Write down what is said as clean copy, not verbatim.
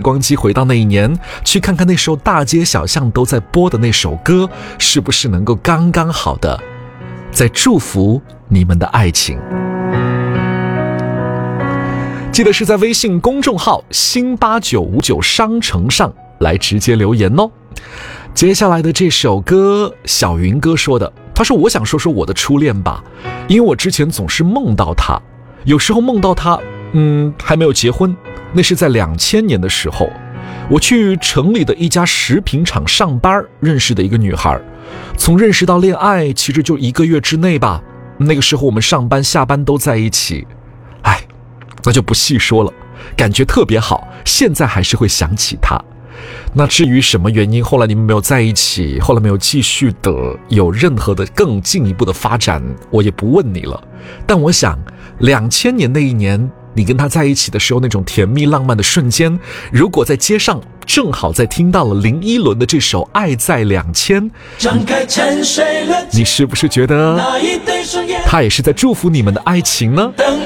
光机回到那一年，去看看那时候大街小巷都在播的那首歌，是不是能够刚刚好的在祝福你们的爱情。记得是在微信公众号新8959商城上来直接留言哦。接下来的这首歌，小云哥说的，他说我想说说我的初恋吧，因为我之前总是梦到他，有时候梦到他还没有结婚，那是在2000年的时候，我去城里的一家食品厂上班认识的一个女孩，从认识到恋爱其实就1个月之内吧，那个时候我们上班下班都在一起，那就不细说了，感觉特别好，现在还是会想起她。那至于什么原因后来你们没有在一起，后来没有继续的有任何的更进一步的发展，我也不问你了。但我想2000年那一年你跟他在一起的时候，那种甜蜜浪漫的瞬间，如果在街上正好在听到了林依轮的这首《爱在2000》，你是不是觉得他也是在祝福你们的爱情呢？